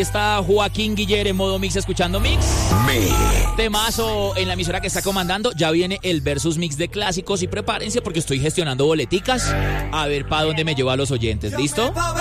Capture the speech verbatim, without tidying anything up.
Está Joaquín Guiller en modo mix escuchando mix. Mix. Temazo en la emisora que está comandando. Ya viene el versus mix de clásicos y prepárense porque estoy gestionando boleticas. A ver para dónde me lleva a los oyentes. ¿Listo?